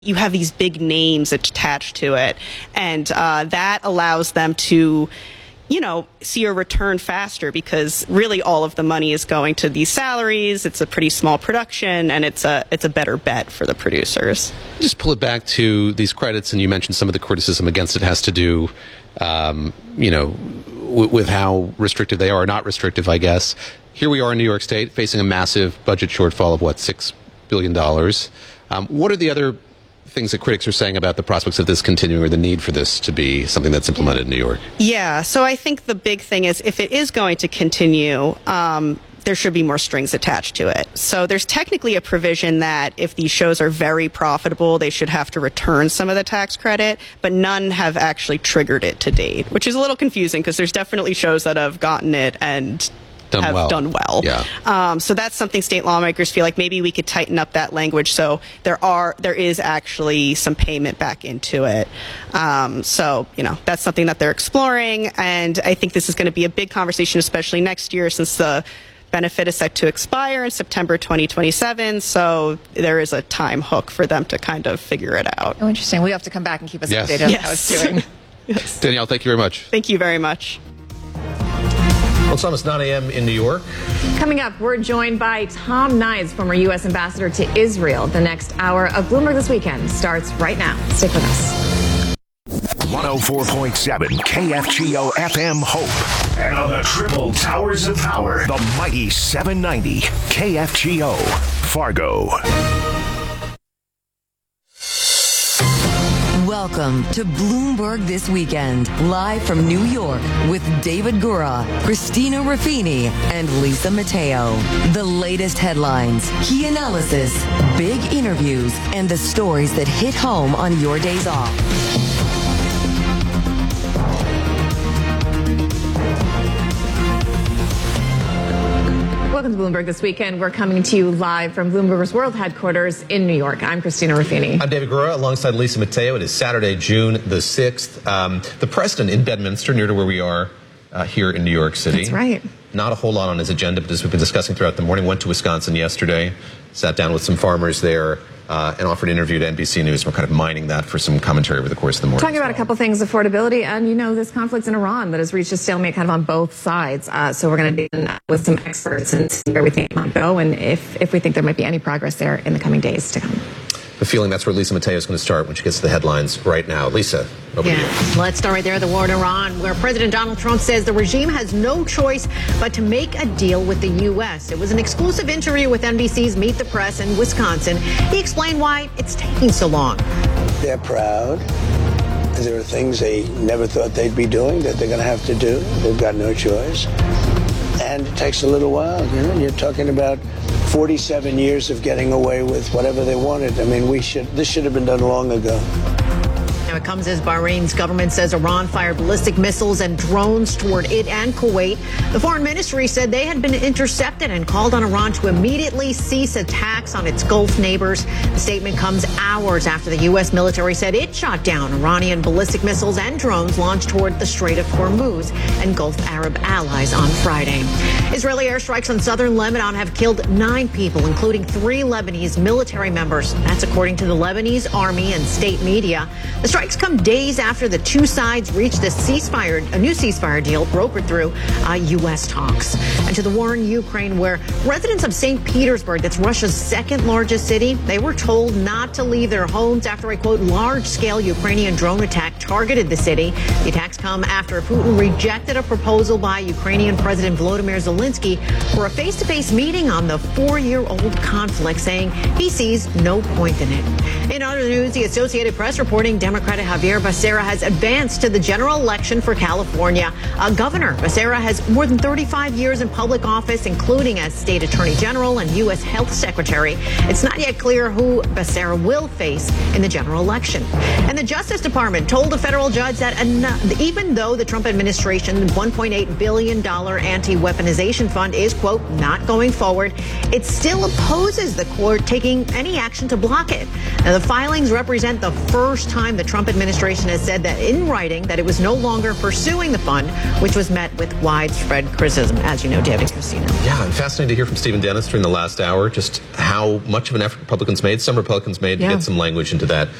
You have these big names attached to it, and that allows them to, see a return faster, because really all of the money is going to these salaries. It's a pretty small production, and it's a better bet for the producers. Just pull it back to these credits, and you mentioned some of the criticism against it has to do, with how restrictive they are, or not restrictive, I guess. Here we are in New York State facing a massive budget shortfall of, $6 billion. What are the other things that critics are saying about the prospects of this continuing, or the need for this to be something that's implemented in New York? Yeah, so I think the big thing is, if it is going to continue, there should be more strings attached to it. So there's technically a provision that if these shows are very profitable, they should have to return some of the tax credit, but none have actually triggered it to date, which is a little confusing, because there's definitely shows that have gotten it and have done well. Yeah. So that's something state lawmakers feel like maybe we could tighten up that language, so there is actually some payment back into it. So that's something that they're exploring, and I think this is going to be a big conversation, especially next year, since the benefit is set to expire in September 2027. So there is a time hook for them to kind of figure it out. Oh, interesting. We have to come back and keep us updated on how it's doing. Yes. Danielle, thank you very much. Thank you very much. Well, it's almost 9 a.m. in New York. Coming up, we're joined by Tom Nides, former U.S. ambassador to Israel. The next hour of Bloomberg This Weekend starts right now. Stick with us. 104.7 KFGO FM Hope. And on the triple towers of power, the mighty 790 KFGO Fargo. Welcome to Bloomberg This Weekend, live from New York with David Gura, Christina Ruffini, and Lisa Mateo. The latest headlines, key analysis, big interviews, and the stories that hit home on your days off. Welcome to Bloomberg This Weekend. We're coming to you live from Bloomberg's World Headquarters in New York. I'm Christina Ruffini. I'm David Gura, alongside Lisa Mateo. It is Saturday, June the 6th. The Preston in Bedminster, near to where we are here in New York City. That's right. Not a whole lot on his agenda, but as we've been discussing throughout the morning, went to Wisconsin yesterday, sat down with some farmers there, and offered an interview to NBC News. We're kind of mining that for some commentary over the course of the morning. Talking about a couple things, affordability, and this conflict in Iran that has reached a stalemate kind of on both sides. So we're going to dig in with some experts and see where we think it might go, and if we think there might be any progress there in the coming days to come. The feeling that's where Lisa Mateo is going to start when she gets to the headlines right now. Lisa, over to you. Let's start right there, the war in Iran, where President Donald Trump says the regime has no choice but to make a deal with the U.S. It was an exclusive interview with NBC's Meet the Press in Wisconsin. He explained why it's taking so long. They're proud. There are things they never thought they'd be doing that they're going to have to do. They've got no choice. And it takes a little while. You're talking about 47 years of getting away with whatever they wanted. I mean, this should have been done long ago. Now it comes as Bahrain's government says Iran fired ballistic missiles and drones toward it and Kuwait. The foreign ministry said they had been intercepted and called on Iran to immediately cease attacks on its Gulf neighbors. The statement comes hours after the U.S. military said it shot down Iranian ballistic missiles and drones launched toward the Strait of Hormuz and Gulf Arab allies on Friday. Israeli airstrikes on southern Lebanon have killed 9 people, including 3 Lebanese military members. That's according to the Lebanese army and state media. The strikes come days after the two sides reached a new ceasefire deal brokered through U.S. talks. And to the war in Ukraine, where residents of St. Petersburg, that's Russia's second largest city, they were told not to leave their homes after a, quote, large-scale Ukrainian drone attack targeted the city. The attacks come after Putin rejected a proposal by Ukrainian President Volodymyr Zelensky for a face-to-face meeting on the 4-year-old conflict, saying he sees no point in it. In other news, the Associated Press reporting Democratic Javier Becerra has advanced to the general election for California. Governor Becerra has more than 35 years in public office, including as state attorney general and U.S. health secretary. It's not yet clear who Becerra will face in the general election. And the Justice Department told a federal judge that even though the Trump administration's $1.8 billion anti-weaponization fund is, quote, not going forward, it still opposes the court taking any action to block it. Now, the filings represent the first time the Trump Trump administration has said that in writing that it was no longer pursuing the fund, which was met with widespread criticism, as you know, David and Christina. Yeah, and fascinating to hear from Stephen Dennis during the last hour just how much of an effort Republicans made, some Republicans made to get some language into that